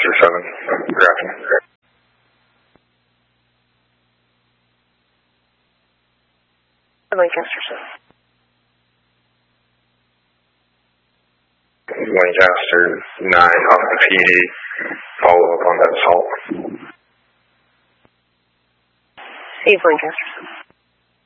Lancaster 7, drafting. Lancaster 7. Lancaster 9 off the PD. Follow up on that assault. Steve Lancaster 7.